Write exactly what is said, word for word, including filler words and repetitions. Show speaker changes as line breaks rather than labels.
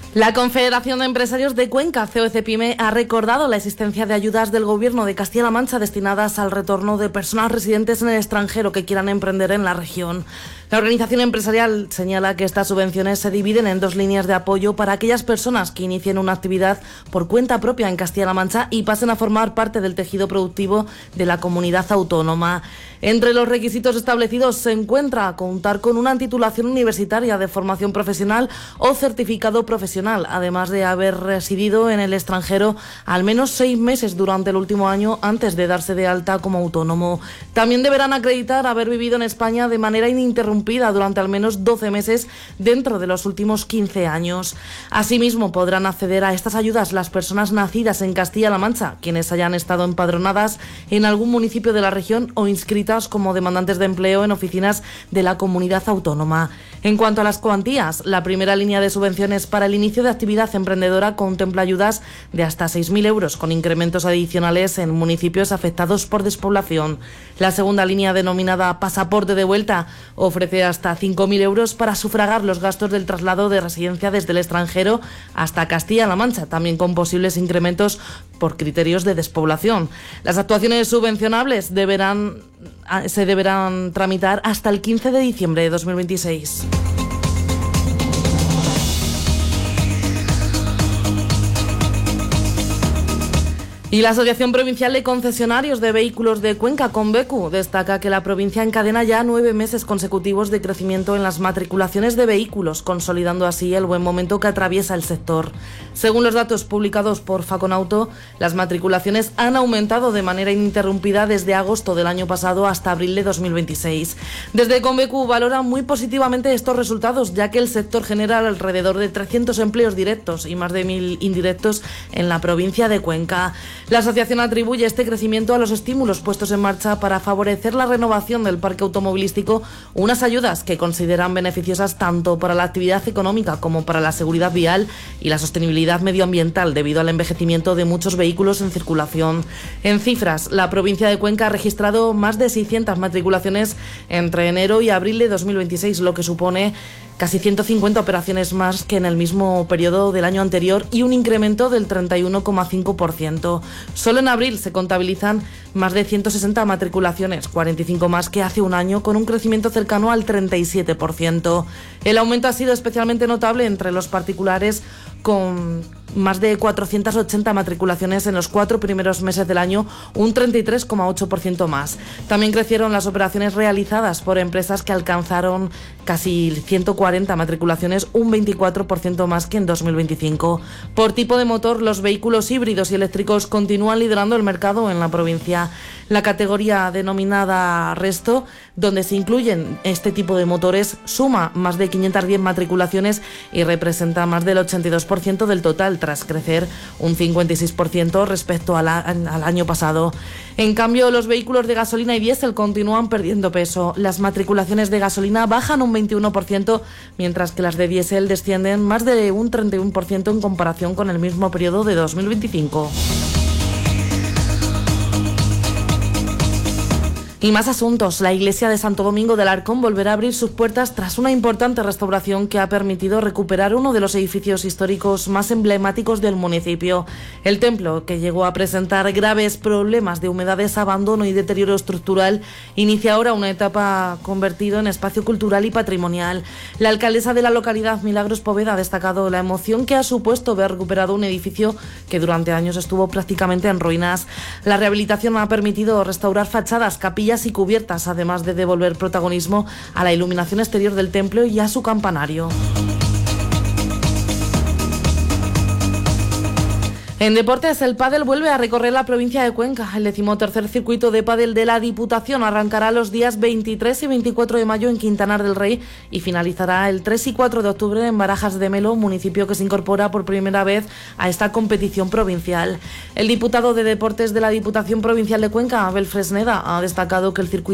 La Confederación de Empresarios de Cuenca, C O Cepyme, ha recordado la existencia de ayudas del Gobierno de Castilla-La Mancha destinadas al retorno de personas residentes en el extranjero que quieran emprender en la región. La organización empresarial señala que estas subvenciones se dividen en dos líneas de apoyo para aquellas personas que inicien una actividad por cuenta propia en Castilla-La Mancha y pasen a formar parte del tejido productivo de la comunidad autónoma. Entre los requisitos establecidos se encuentra contar con una titulación universitaria de formación profesional o certificado profesional, además de haber residido en el extranjero al menos seis meses durante el último año antes de darse de alta como autónomo. También deberán acreditar haber vivido en España de manera ininterrumpida durante al menos doce meses dentro de los últimos quince años. Asimismo, podrán acceder a estas ayudas las personas nacidas en Castilla-La Mancha, quienes hayan estado empadronadas en algún municipio de la región o inscritas como demandantes de empleo en oficinas de la comunidad autónoma. En cuanto a las cuantías, la primera línea de subvenciones para el inicio de actividad emprendedora contempla ayudas de hasta seis mil euros con incrementos adicionales en municipios afectados por despoblación. La segunda línea, denominada Pasaporte de Vuelta, ofrece hasta cinco mil euros para sufragar los gastos del traslado de residencia desde el extranjero hasta Castilla-La Mancha, también con posibles incrementos por criterios de despoblación. Las actuaciones subvencionables deberán, se deberán tramitar hasta el quince de diciembre de dos mil veintiséis. Y la Asociación Provincial de Concesionarios de Vehículos de Cuenca, Convecu, destaca que la provincia encadena ya nueve meses consecutivos de crecimiento en las matriculaciones de vehículos, consolidando así el buen momento que atraviesa el sector. Según los datos publicados por Faconauto, las matriculaciones han aumentado de manera ininterrumpida desde agosto del año pasado hasta abril de dos mil veintiséis. Desde Convecu valoran muy positivamente estos resultados, ya que el sector genera alrededor de trescientos empleos directos y más de mil indirectos en la provincia de Cuenca. La asociación atribuye este crecimiento a los estímulos puestos en marcha para favorecer la renovación del parque automovilístico, unas ayudas que consideran beneficiosas tanto para la actividad económica como para la seguridad vial y la sostenibilidad medioambiental debido al envejecimiento de muchos vehículos en circulación. En cifras, la provincia de Cuenca ha registrado más de seiscientas matriculaciones entre enero y abril de dos mil veintiséis, lo que supone casi ciento cincuenta operaciones más que en el mismo periodo del año anterior y un incremento del treinta y uno coma cinco por ciento. Solo en abril se contabilizan más de ciento sesenta matriculaciones, cuarenta y cinco más que hace un año, con un crecimiento cercano al treinta y siete por ciento. El aumento ha sido especialmente notable entre los particulares, con más de cuatrocientas ochenta matriculaciones en los cuatro primeros meses del año, un treinta y tres coma ocho por ciento más. También crecieron las operaciones realizadas por empresas, que alcanzaron casi ciento cuarenta matriculaciones, un veinticuatro por ciento más que en dos mil veinticinco. Por tipo de motor, los vehículos híbridos y eléctricos continúan liderando el mercado en la provincia. La categoría denominada Resto, donde se incluyen este tipo de motores, suma más de quinientas diez matriculaciones y representa más del ochenta y dos por ciento del total, tras crecer un cincuenta y seis por ciento respecto al, a, al año pasado. En cambio, los vehículos de gasolina y diésel continúan perdiendo peso. Las matriculaciones de gasolina bajan un veintiuno por ciento, mientras que las de diésel descienden más de un treinta y uno por ciento en comparación con el mismo periodo de dos mil veinticinco. Y más asuntos. La iglesia de Santo Domingo del Arcón volverá a abrir sus puertas tras una importante restauración que ha permitido recuperar uno de los edificios históricos más emblemáticos del municipio. El templo, que llegó a presentar graves problemas de humedades, abandono y deterioro estructural, inicia ahora una etapa convertido en espacio cultural y patrimonial. La alcaldesa de la localidad, Milagros Poveda, ha destacado la emoción que ha supuesto ver recuperado un edificio que durante años estuvo prácticamente en ruinas. La rehabilitación ha permitido restaurar fachadas, capillas y cubiertas, además de devolver protagonismo a la iluminación exterior del templo y a su campanario. En deportes, el pádel vuelve a recorrer la provincia de Cuenca. El decimotercer circuito de pádel de la Diputación arrancará los días veintitrés y veinticuatro de mayo en Quintanar del Rey y finalizará el tres y cuatro de octubre en Barajas de Melo, municipio que se incorpora por primera vez a esta competición provincial. El diputado de Deportes de la Diputación Provincial de Cuenca, Abel Fresneda, ha destacado que el circuito